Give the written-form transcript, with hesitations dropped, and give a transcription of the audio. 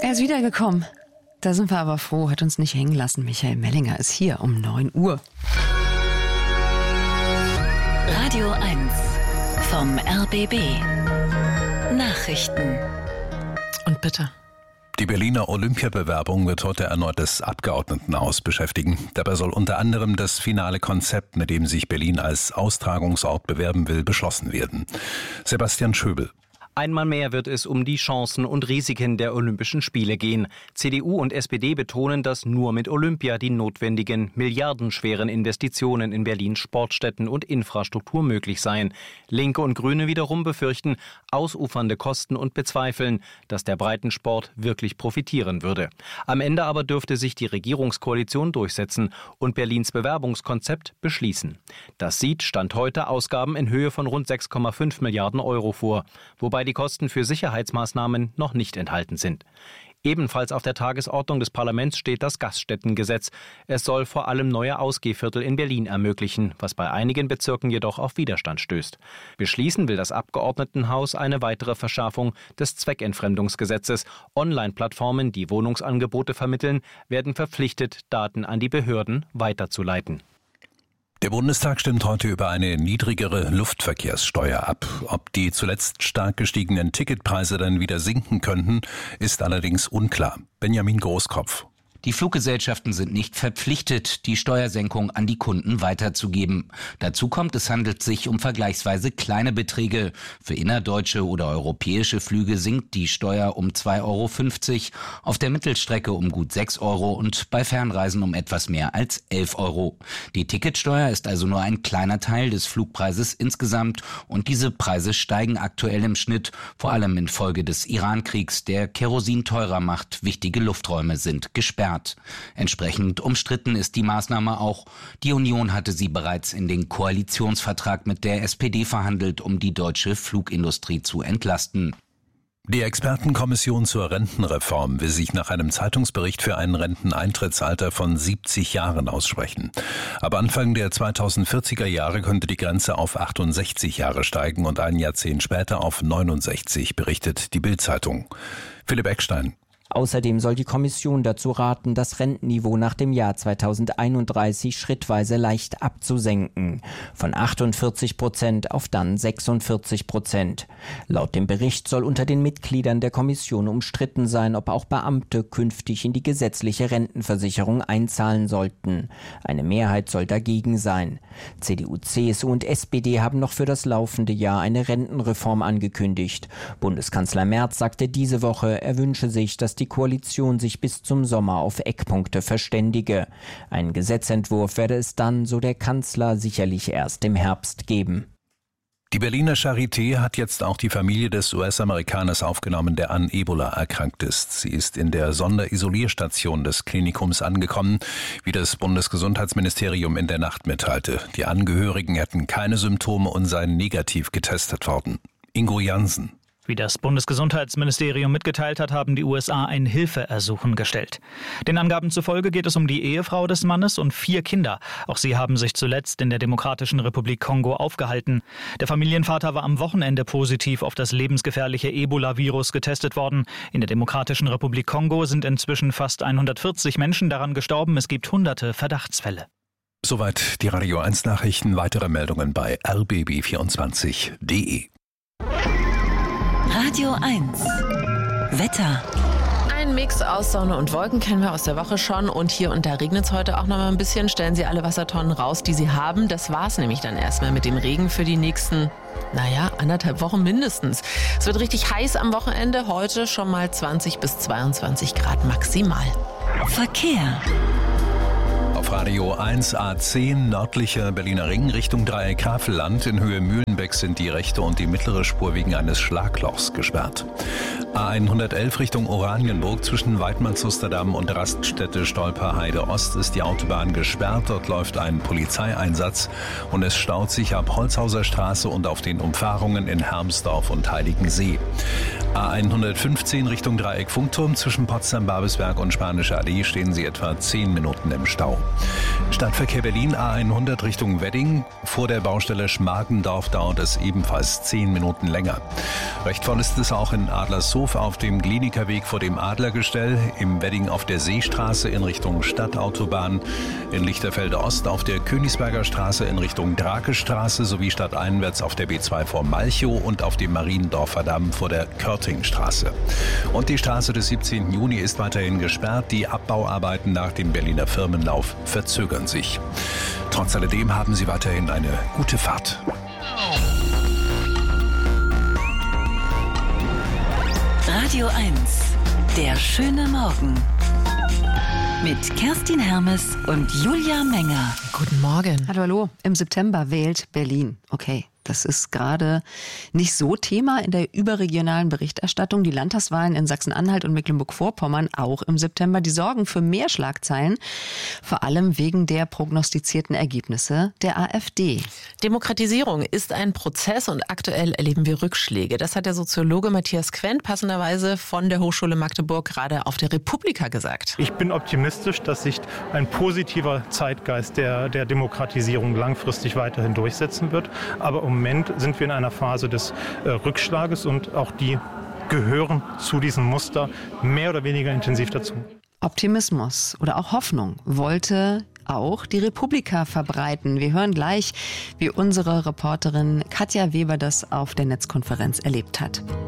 Er ist wiedergekommen. Da sind wir aber froh, hat uns nicht hängen lassen. Michael Mellinger ist hier um 9 Uhr. Radio 1 vom RBB. Nachrichten. Und bitte. Die Berliner Olympiabewerbung wird heute erneut das Abgeordnetenhaus beschäftigen. Dabei soll unter anderem das finale Konzept, mit dem sich Berlin als Austragungsort bewerben will, beschlossen werden. Sebastian Schöbel. Einmal mehr wird es um die Chancen und Risiken der Olympischen Spiele gehen. CDU und SPD betonen, dass nur mit Olympia die notwendigen milliardenschweren Investitionen in Berlins Sportstätten und Infrastruktur möglich seien. Linke und Grüne wiederum befürchten ausufernde Kosten und bezweifeln, dass der Breitensport wirklich profitieren würde. Am Ende aber dürfte sich die Regierungskoalition durchsetzen und Berlins Bewerbungskonzept beschließen. Das sieht Stand heute Ausgaben in Höhe von rund 6,5 Milliarden Euro vor, wobei die Kosten für Sicherheitsmaßnahmen noch nicht enthalten sind. Ebenfalls auf der Tagesordnung des Parlaments steht das Gaststättengesetz. Es soll vor allem neue Ausgehviertel in Berlin ermöglichen, was bei einigen Bezirken jedoch auf Widerstand stößt. Beschließen will das Abgeordnetenhaus eine weitere Verschärfung des Zweckentfremdungsgesetzes. Online-Plattformen, die Wohnungsangebote vermitteln, werden verpflichtet, Daten an die Behörden weiterzuleiten. Der Bundestag stimmt heute über eine niedrigere Luftverkehrssteuer ab. Ob die zuletzt stark gestiegenen Ticketpreise dann wieder sinken könnten, ist allerdings unklar. Benjamin Großkopf. Die Fluggesellschaften sind nicht verpflichtet, die Steuersenkung an die Kunden weiterzugeben. Dazu kommt, es handelt sich um vergleichsweise kleine Beträge. Für innerdeutsche oder europäische Flüge sinkt die Steuer um 2,50 €, auf der Mittelstrecke um gut 6 € und bei Fernreisen um etwas mehr als 11 €. Die Ticketsteuer ist also nur ein kleiner Teil des Flugpreises insgesamt und diese Preise steigen aktuell im Schnitt, vor allem infolge des Iran-Kriegs, der Kerosin teurer macht. Wichtige Lufträume sind gesperrt. Entsprechend umstritten ist die Maßnahme auch. Die Union hatte sie bereits in den Koalitionsvertrag mit der SPD verhandelt, um die deutsche Flugindustrie zu entlasten. Die Expertenkommission zur Rentenreform will sich nach einem Zeitungsbericht für ein Renteneintrittsalter von 70 Jahren aussprechen. Ab Anfang der 2040er Jahre könnte die Grenze auf 68 Jahre steigen und ein Jahrzehnt später auf 69, berichtet die Bild-Zeitung. Philipp Eckstein. Außerdem soll die Kommission dazu raten, das Rentenniveau nach dem Jahr 2031 schrittweise leicht abzusenken, von 48% auf dann 46%. Laut dem Bericht soll unter den Mitgliedern der Kommission umstritten sein, ob auch Beamte künftig in die gesetzliche Rentenversicherung einzahlen sollten. Eine Mehrheit soll dagegen sein. CDU, CSU und SPD haben noch für das laufende Jahr eine Rentenreform angekündigt. Bundeskanzler Merz sagte diese Woche, er wünsche sich, dass die Koalition sich bis zum Sommer auf Eckpunkte verständige. Einen Gesetzentwurf werde es dann, so der Kanzler, sicherlich erst im Herbst geben. Die Berliner Charité hat jetzt auch die Familie des US-Amerikaners aufgenommen, der an Ebola erkrankt ist. Sie ist in der Sonderisolierstation des Klinikums angekommen, wie das Bundesgesundheitsministerium in der Nacht mitteilte. Die Angehörigen hätten keine Symptome und seien negativ getestet worden. Ingo Jansen. Wie das Bundesgesundheitsministerium mitgeteilt hat, haben die USA ein Hilfeersuchen gestellt. Den Angaben zufolge geht es um die Ehefrau des Mannes und 4 Kinder. Auch sie haben sich zuletzt in der Demokratischen Republik Kongo aufgehalten. Der Familienvater war am Wochenende positiv auf das lebensgefährliche Ebola-Virus getestet worden. In der Demokratischen Republik Kongo sind inzwischen fast 140 Menschen daran gestorben. Es gibt hunderte Verdachtsfälle. Soweit die Radio 1 Nachrichten. Weitere Meldungen bei rbb24.de. Radio 1 Wetter. Ein Mix aus Sonne und Wolken kennen wir aus der Woche schon und hier und da regnet es heute auch noch mal ein bisschen. Stellen Sie alle Wassertonnen raus, die Sie haben. Das war's nämlich dann erstmal mit dem Regen für die nächsten, 1,5 Wochen mindestens. Es wird richtig heiß am Wochenende. Heute schon mal 20 bis 22 Grad maximal. Verkehr. Auf Radio 1 A10 nördlicher Berliner Ring Richtung Dreieck Havelland in Höhe Mühlenbeck sind die rechte und die mittlere Spur wegen eines Schlaglochs gesperrt. A111 Richtung Oranienburg zwischen Weidmanns-Susterdamm und Raststätte Stolperheide Ost ist die Autobahn gesperrt. Dort läuft ein Polizeieinsatz und es staut sich ab Holzhauser Straße und auf den Umfahrungen in Hermsdorf und Heiligensee. A115 Richtung Dreieck Funkturm zwischen Potsdam-Babelsberg und Spanische Allee stehen sie etwa 10 Minuten im Stau. Stadtverkehr Berlin A100 Richtung Wedding. Vor der Baustelle Schmargendorf dauert es ebenfalls 10 Minuten länger. Recht voll ist es auch in Adlershof auf dem Klinikerweg vor dem Adlergestell, im Wedding auf der Seestraße in Richtung Stadtautobahn, in Lichterfelde Ost auf der Königsberger Straße in Richtung Drakestraße sowie stadteinwärts auf der B2 vor Malchow und auf dem Mariendorfer Damm vor der Körtingstraße. Und die Straße des 17. Juni ist weiterhin gesperrt. Die Abbauarbeiten nach dem Berliner Firmenlauf verzögern sich. Trotz alledem haben Sie weiterhin eine gute Fahrt. Radio 1, der schöne Morgen. Mit Kerstin Hermes und Julia Menger. Guten Morgen. Hallo. Im September wählt Berlin. Okay. Das ist gerade nicht so Thema in der überregionalen Berichterstattung. Die Landtagswahlen in Sachsen-Anhalt und Mecklenburg-Vorpommern auch im September. Die sorgen für mehr Schlagzeilen, vor allem wegen der prognostizierten Ergebnisse der AfD. Demokratisierung ist ein Prozess und aktuell erleben wir Rückschläge. Das hat der Soziologe Matthias Quent passenderweise von der Hochschule Magdeburg gerade auf der Republika gesagt. Ich bin optimistisch, dass sich ein positiver Zeitgeist der Demokratisierung langfristig weiterhin durchsetzen wird. Aber im Moment sind wir in einer Phase des Rückschlages und auch die gehören zu diesem Muster mehr oder weniger intensiv dazu. Optimismus oder auch Hoffnung wollte auch die Republika verbreiten. Wir hören gleich, wie unsere Reporterin Katja Weber das auf der Netzkonferenz erlebt hat.